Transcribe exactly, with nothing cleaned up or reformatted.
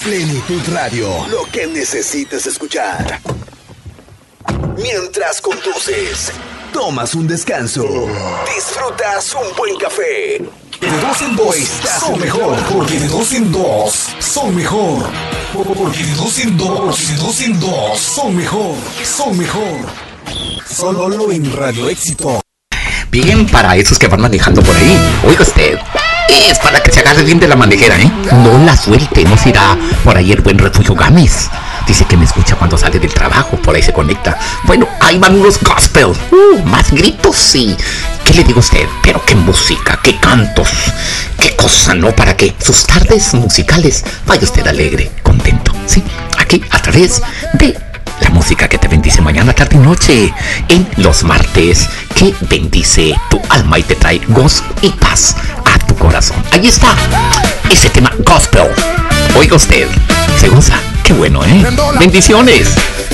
Plenitud Radio, lo que necesitas escuchar. Mientras conduces, tomas un descanso, disfrutas un buen café. De dos en dos son mejor, porque de dos en dos son mejor. Porque de dos en dos, de dos en dos son mejor, son mejor. Solo lo en Radio Éxito. Bien, para esos que van manejando por ahí, oiga usted, es para que se agarre bien de la manejera, ¿eh? No la suelte, no se irá por ahí el buen Refugio Gámez. Dice que me escucha cuando sale del trabajo, por ahí se conecta. Bueno, ahí van unos gospel, uh, más gritos, sí. ¿Qué le digo a usted? Pero qué música, qué cantos, qué cosa, ¿no? Para que sus tardes musicales vaya usted alegre, contento, ¿sí? Aquí, a través de la música que te bendice mañana, tarde y noche, en los martes, que bendice tu alma y te trae gozo y paz a tu corazón. Ahí está, ese tema gospel. Oiga usted, se goza, qué bueno, ¿eh? Bendiciones.